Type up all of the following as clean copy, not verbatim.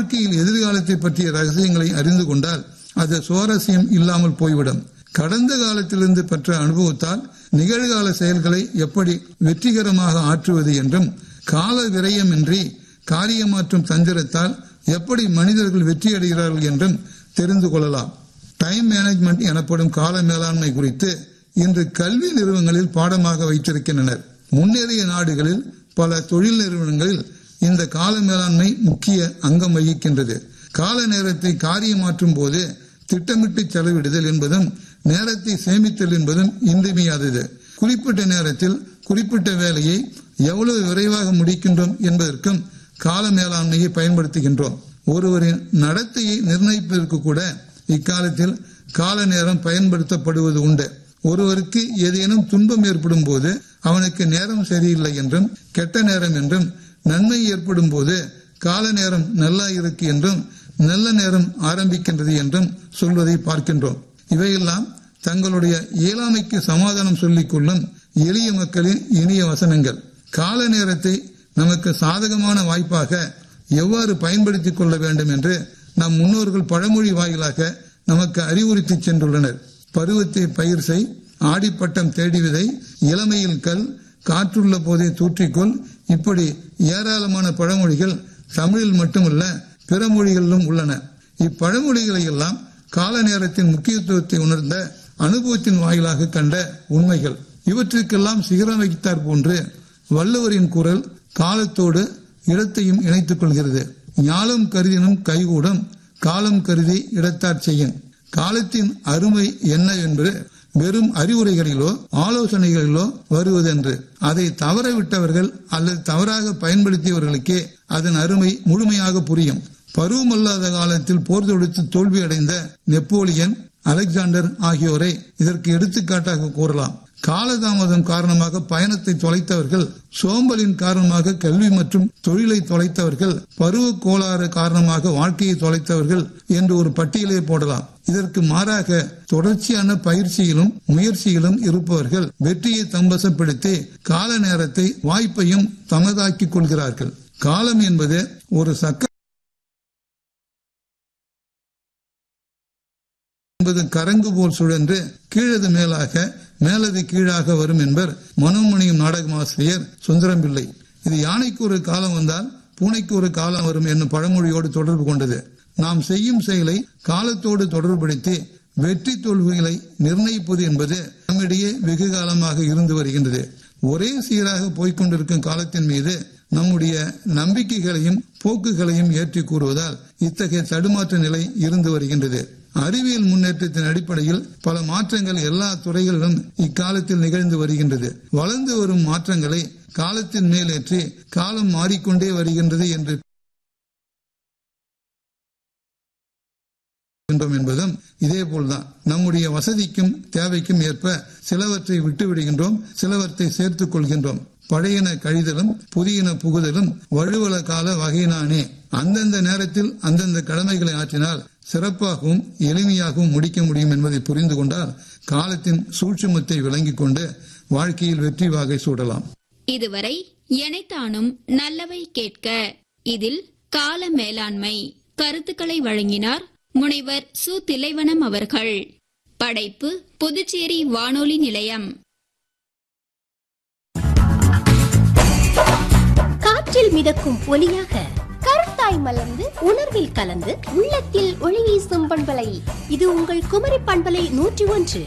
வாழ்க்கையில் எதிர்காலத்தை பற்றிய ரகசியங்களை அறிந்து கொண்டால் அது சுவாரஸ்யம் இல்லாமல் போய்விடும். கடந்த காலத்திலிருந்து பெற்ற அனுபவத்தால் நிகழ்கால செயல்களை எப்படி வெற்றிகரமாக ஆற்றுவது என்றும் கால விரயமின்றி காரியமாற்றும் தந்திரத்தால் எப்படி மனிதர்கள் வெற்றி அடைகிறார்கள் என்றும் தெரிந்து கொள்ளலாம். டைம் மேனேஜ்மெண்ட் எனப்படும் கால மேலாண்மை குறித்து இன்று கல்வி நிறுவனங்களில் பாடமாக வைத்திருக்கின்றனர். முன்னேறிய நாடுகளில் பல தொழில் நிறுவனங்களில் இந்த கால மேலாண்மை முக்கிய அங்கம் வகிக்கின்றது. கால நேரத்தை காரியமாற்றும் போது திட்டமிட்டு செலவிடுதல் என்பதும் நேரத்தை சேமித்தல் என்பதும் இன்றியமையாதது. குறிப்பிட்ட நேரத்தில் குறிப்பிட்ட வேலையை எவ்வளவு விரைவாக முடிக்கின்றோம் என்பதற்கும் கால மேலாண்மையை பயன்படுத்துகின்றோம். ஒருவரின் நடத்தையை நிர்ணயிப்பதற்கு கூட இக்காலத்தில் கால நேரம் பயன்படுத்தப்படுவது உண்டு. ஒருவருக்கு ஏதேனும் துன்பம் ஏற்படும் போது அவனுக்கு நேரம் சரியில்லை என்றும் கெட்ட நேரம் என்றும், நன்மை ஏற்படும் போது கால நேரம் நல்லா இருக்கு என்றும் நல்ல நேரம் ஆரம்பிக்கின்றது என்றும் சொல்வதை பார்க்கின்றோம். இவையெல்லாம் தங்களுடைய இயலாமைக்கு சமாதானம் சொல்லிக் கொள்ளும் எளிய மக்களின் இனிய வசனங்கள். கால நேரத்தை நமக்கு சாதகமான வாய்ப்பாக எவ்வாறு பயன்படுத்திக் கொள்ள வேண்டும் என்று நம் முன்னோர்கள் பழமொழி வாயிலாக நமக்கு அறிவுறுத்தி சென்றுள்ளனர். பருவத்தை பயிர் செய், ஆடிப்பட்டம் தேடி விதை, இளமையில் கல், காற்றுள்ள போதே தூற்றிக்கொள், இப்படி ஏராளமான பழமொழிகள் தமிழில் மட்டுமல்ல பிற மொழிகளிலும் உள்ளன. இப்பழமொழிகளை எல்லாம் கால நேரத்தின் முக்கியத்துவத்தை உணர்ந்த அனுபவத்தின் வாயிலாக கண்ட உண்மைகள். இவற்றிற்கெல்லாம் சிகரம் வைத்தார் போன்று வள்ளுவரின் குரல் காலத்தோடு இடத்தையும் இணைத்துக் கொள்கிறது. ஞாலம் கருதினும் கைகூடும், காலம் கருதி இடத்தார் செய்யும். காலத்தின் அருமை என்ன என்று வெறும் அறிவுரைகளிலோ ஆலோசனைகளிலோ வருவதென்று, அதை தவறவிட்டவர்கள் அல்லது தவறாக பயன்படுத்தியவர்களுக்கே அதன் அருமை முழுமையாக புரியும். பருவமல்லாத காலத்தில் போர் தொடுத்து தோல்வி அடைந்த நெப்போலியன், அலெக்சாண்டர் ஆகியோரை இதற்கு எடுத்துக்காட்டாக கூறலாம். காலதாமதம் காரணமாக பயணத்தை தொலைத்தவர்கள், சோம்பலின் காரணமாக கல்வி மற்றும் தொழிலை தொலைத்தவர்கள், பருவ கோளாறு காரணமாக வாழ்க்கையை தொலைத்தவர்கள் என்று ஒரு பட்டியலை போடலாம். இதற்கு மாறாக தொடர்ச்சியான பயிற்சியிலும் முயற்சியிலும் இருப்பவர்கள் வெற்றியை தம்பசப்படுத்தி கால நேரத்தை வாய்ப்பையும் தமதாக்கிக் கொள்கிறார்கள். காலம் என்பது ஒரு சக்கர கரங்கு போல் சுழன்று கீழது மேலாக மேலது கீழாக வரும் என்பர் மனோமணியும் நாடகமாசிரியர் சுந்தரம் பிள்ளை. இது யானைக்கு ஒரு காலம் வந்தால் பூனைக்கு ஒரு காலம் வரும் என்னும் பழமொழியோடு தொடர்பு கொண்டது. நாம் செய்யும் செயலை காலத்தோடு தொடர்புபடுத்தி வெற்றி தோல்விகளை நிர்ணயிப்பது என்பது நம்மிடையே வெகு காலமாக இருந்து வருகின்றது. ஒரே சீராக போய்கொண்டிருக்கும் காலத்தின் மீது நம்முடைய நம்பிக்கைகளையும் போக்குகளையும் ஏற்றி கூறுவதால் இத்தகைய தடுமாற்ற நிலை இருந்து வருகின்றது. அறிவியல் முன்னேற்றத்தின் அடிப்படையில் பல மாற்றங்கள் எல்லா துறைகளிலும் இக்காலத்தில் நிகழ்ந்து வருகின்றது. வளர்ந்து வரும் மாற்றங்களை காலத்தின் மேலேற்றி காலம் மாறிக்கொண்டே வருகின்றது என்று என்பதும் இதேபோல்தான். நம்முடைய வசதிக்கும் தேவைக்கும் ஏற்ப சிலவற்றை விட்டு விடுகின்றோம், சிலவற்றை சேர்த்துக் கொள்கின்றோம். பழையன கழிதலும் புதியன புகுதலும் வழுவல கால வகையினானே. அந்தந்த நேரத்தில் அந்தந்த கடமைகளை ஆற்றினால் சிறப்பாகவும் எளிமையாகவும் முடிக்க முடியும் என்பதை புரிந்து கொண்டால் காலத்தின் சூட்சுமத்தை விளங்கிக் கொண்டு வாழ்க்கையில் வெற்றி வாகை சூடலாம். இதுவரை எனைத்தானும் நல்லவை கேட்க இதில் கால மேலாண்மை கருத்துக்களை வழங்கினார் முனைவர் சு. திலைவனம் அவர்கள். படைப்பு புதுச்சேரி வானொலி நிலையம். காற்றில் மிதக்கும் ஒலியாக கருத்தாய் மலர்ந்து உணர்வில் கலந்து உள்ளத்தில் ஒளி வீசும் பண்பலை. இது உங்கள் குமரி பண்பலை 101.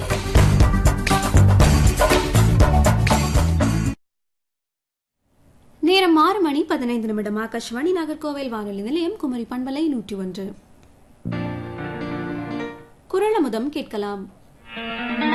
நேரம் 6:15 ஆகாஷ்வாணி நாகர்கோவில் வானொலி நிலையம், குமரி பண்பலை 101. குரல் அமுதம் கேட்கலாம்.